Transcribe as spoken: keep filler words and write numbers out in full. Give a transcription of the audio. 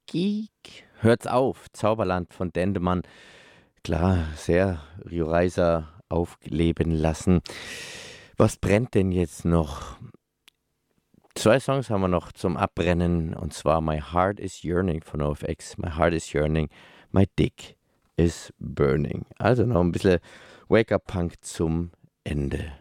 Geek. Hört's auf, Zauberland von Dendemann. Klar, sehr Rio Reiser aufleben lassen. Was brennt denn jetzt noch? Zwei Songs haben wir noch zum Abbrennen, und zwar My Heart is Yearning von O F X. My Heart is Yearning, My Dick is Burning. Also noch ein bisschen Wake-up-Punk zum Ende.